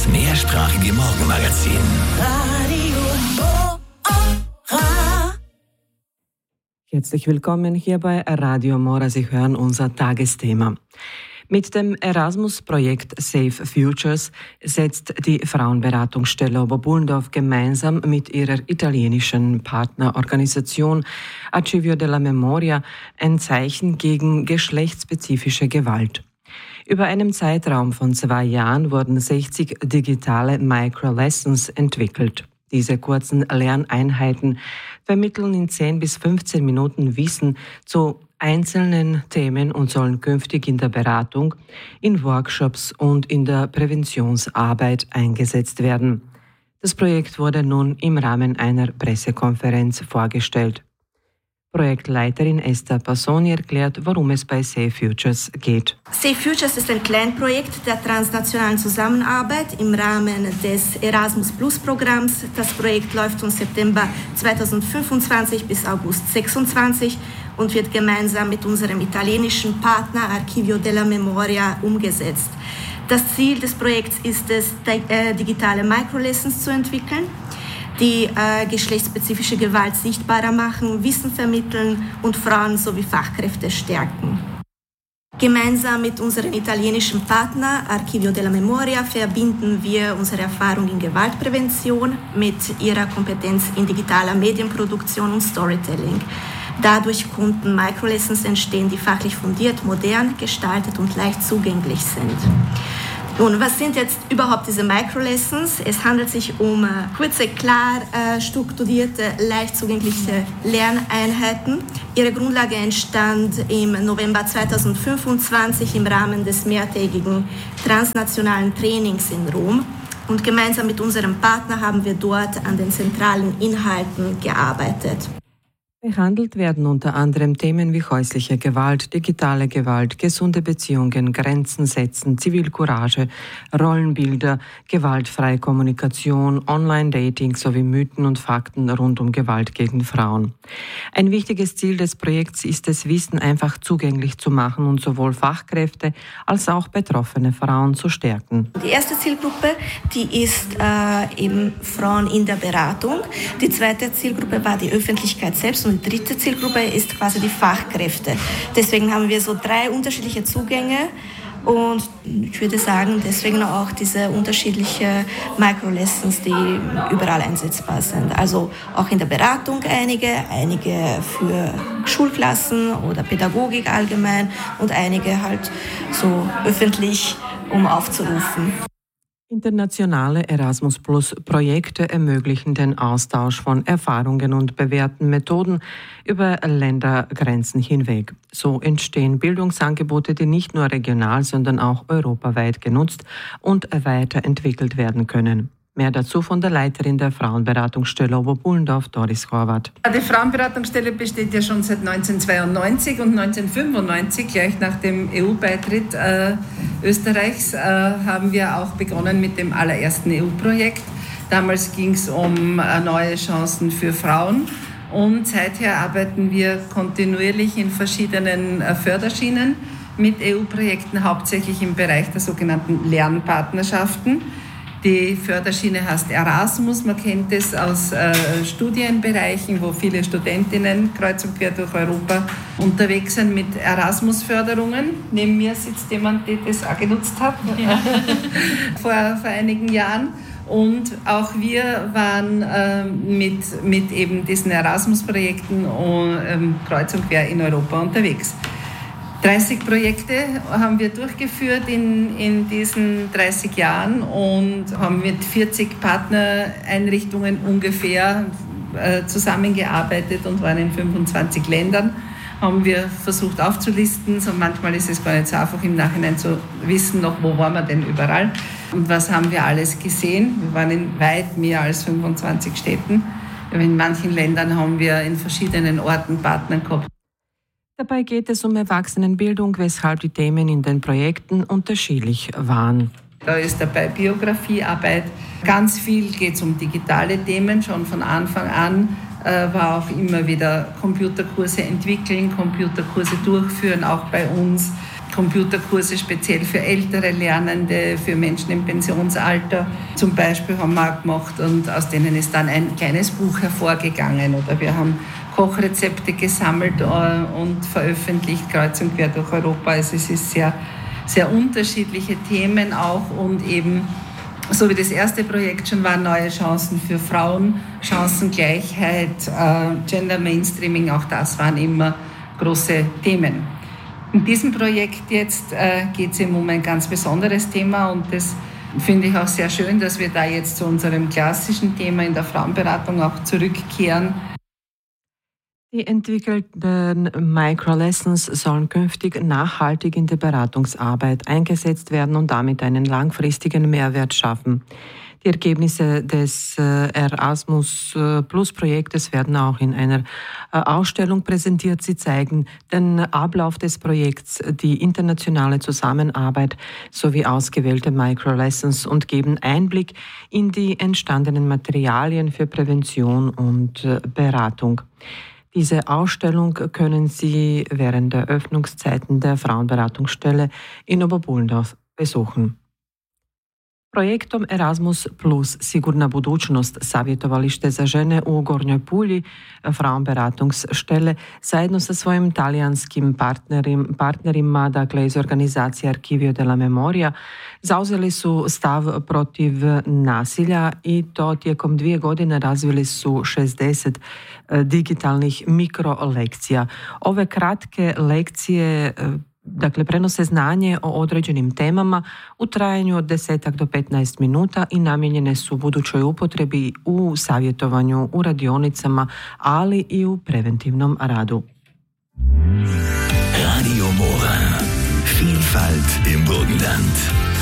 Das mehrsprachige Morgenmagazin. Herzlich willkommen hier bei Radio Mora. Sie hören unser Tagesthema. Mit dem Erasmus-Projekt Safe Futures setzt die Frauenberatungsstelle Oberbullendorf gemeinsam mit ihrer italienischen Partnerorganisation Archivio della Memoria ein Zeichen gegen geschlechtsspezifische Gewalt. Über einen Zeitraum von 2 Jahren wurden 60 digitale Micro-Lessons entwickelt. Diese kurzen Lerneinheiten vermitteln in 10 bis 15 Minuten Wissen zu einzelnen Themen und sollen künftig in der Beratung, in Workshops und in der Präventionsarbeit eingesetzt werden. Das Projekt wurde nun im Rahmen einer Pressekonferenz vorgestellt. Projektleiterin Esther Passoni erklärt, worum es bei Safe Futures geht. Safe Futures ist ein Kleinprojekt der transnationalen Zusammenarbeit im Rahmen des Erasmus-Plus-Programms. Das Projekt läuft von September 2025 bis August 2026 und wird gemeinsam mit unserem italienischen Partner Archivio della Memoria umgesetzt. Das Ziel des Projekts ist es, digitale Microlessons zu entwickeln, die geschlechtsspezifische Gewalt sichtbarer machen, Wissen vermitteln und Frauen sowie Fachkräfte stärken. Gemeinsam mit unserem italienischen Partner Archivio della Memoria verbinden wir unsere Erfahrung in Gewaltprävention mit ihrer Kompetenz in digitaler Medienproduktion und Storytelling. Dadurch konnten Microlessons entstehen, die fachlich fundiert, modern gestaltet und leicht zugänglich sind. Nun, was sind jetzt überhaupt diese Microlessons? Es handelt sich um kurze, klar strukturierte, leicht zugängliche Lerneinheiten. Ihre Grundlage entstand im November 2025 im Rahmen des mehrtägigen transnationalen Trainings in Rom. Und gemeinsam mit unserem Partner haben wir dort an den zentralen Inhalten gearbeitet. Behandelt werden unter anderem Themen wie häusliche Gewalt, digitale Gewalt, gesunde Beziehungen, Grenzen setzen, Zivilcourage, Rollenbilder, gewaltfreie Kommunikation, Online-Dating sowie Mythen und Fakten rund um Gewalt gegen Frauen. Ein wichtiges Ziel des Projekts ist es, Wissen einfach zugänglich zu machen und sowohl Fachkräfte als auch betroffene Frauen zu stärken. Die erste Zielgruppe, die ist eben Frauen in der Beratung. Die zweite Zielgruppe war die Öffentlichkeit selbst und die dritte Zielgruppe ist quasi die Fachkräfte. Deswegen haben wir so 3 unterschiedliche Zugänge und ich würde sagen, deswegen auch diese unterschiedlichen Microlessons, die überall einsetzbar sind. Also auch in der Beratung einige für Schulklassen oder Pädagogik allgemein und einige halt so öffentlich, um aufzurufen. Internationale Erasmus-Plus-Projekte ermöglichen den Austausch von Erfahrungen und bewährten Methoden über Ländergrenzen hinweg. So entstehen Bildungsangebote, die nicht nur regional, sondern auch europaweit genutzt und weiterentwickelt werden können. Mehr dazu von der Leiterin der Frauenberatungsstelle Oberbullendorf, Doris Horvath. Die Frauenberatungsstelle besteht ja schon seit 1992 und 1995, gleich nach dem EU-Beitritt Österreichs, haben wir auch begonnen mit dem allerersten EU-Projekt. Damals ging es um neue Chancen für Frauen und seither arbeiten wir kontinuierlich in verschiedenen Förderschienen mit EU-Projekten, hauptsächlich im Bereich der sogenannten Lernpartnerschaften. Die Förderschiene heißt Erasmus, man kennt es aus Studienbereichen, wo viele Studentinnen kreuz und quer durch Europa unterwegs sind mit Erasmus-Förderungen. Neben mir sitzt jemand, der das auch genutzt hat, vor einigen Jahren. Und auch wir waren mit eben diesen Erasmus-Projekten kreuz und quer in Europa unterwegs. 30 Projekte haben wir durchgeführt in diesen 30 Jahren und haben mit 40 Partnereinrichtungen ungefähr zusammengearbeitet und waren in 25 Ländern. Haben wir versucht aufzulisten. So manchmal ist es gar nicht so einfach im Nachhinein zu wissen, noch wo waren wir denn überall und was haben wir alles gesehen. Wir waren in weit mehr als 25 Städten. In manchen Ländern haben wir in verschiedenen Orten Partner gehabt. Dabei geht es um Erwachsenenbildung, weshalb die Themen in den Projekten unterschiedlich waren. Da ist dabei Biografiearbeit. Ganz viel geht es um digitale Themen. Schon von Anfang an war auch immer wieder Computerkurse entwickeln, Computerkurse durchführen, auch bei uns. Computerkurse speziell für ältere Lernende, für Menschen im Pensionsalter zum Beispiel haben wir auch gemacht und aus denen ist dann ein kleines Buch hervorgegangen. Oder wir haben Kochrezepte gesammelt und veröffentlicht, kreuz und quer durch Europa. Also es ist sehr, sehr unterschiedliche Themen auch und eben, so wie das erste Projekt schon war, neue Chancen für Frauen, Chancengleichheit, Gender Mainstreaming, auch das waren immer große Themen. In diesem Projekt jetzt geht es um ein ganz besonderes Thema und das finde ich auch sehr schön, dass wir da jetzt zu unserem klassischen Thema in der Frauenberatung auch zurückkehren. Die entwickelten Microlessons sollen künftig nachhaltig in der Beratungsarbeit eingesetzt werden und damit einen langfristigen Mehrwert schaffen. Die Ergebnisse des Erasmus-Plus-Projektes werden auch in einer Ausstellung präsentiert. Sie zeigen den Ablauf des Projekts, die internationale Zusammenarbeit sowie ausgewählte Microlessons und geben Einblick in die entstandenen Materialien für Prävention und Beratung. Diese Ausstellung können Sie während der Öffnungszeiten der Frauenberatungsstelle in Oberbullendorf besuchen. Projektom Erasmus Plus Sigurna budućnost savjetovalište za žene u Gornjoj Pulji, Frauenberatungsstelle, zajedno sa svojim talijanskim partnerima, dakle iz organizacije Archivio della Memoria, zauzeli su stav protiv nasilja i to tijekom 2 godine razvili su 60 digitalnih mikrolekcija. Ove kratke lekcije prenose znanje o određenim temama u trajanju od 10 do 15 minuta i namijenjene su budućoj upotrebi u savjetovanju, u radionicama, ali i u preventivnom radu. Radio Mora. Vielfalt im Burgenland.